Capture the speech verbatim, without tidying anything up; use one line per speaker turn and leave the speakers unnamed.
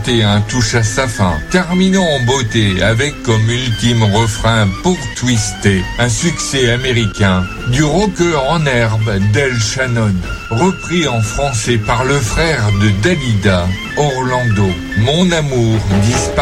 vingt et un touche à sa fin. Terminons en beauté avec comme ultime refrain pour twister un succès américain du rocker en herbe Del Shannon, repris en français par le frère de Dalida, Orlando. Mon amour disparaît.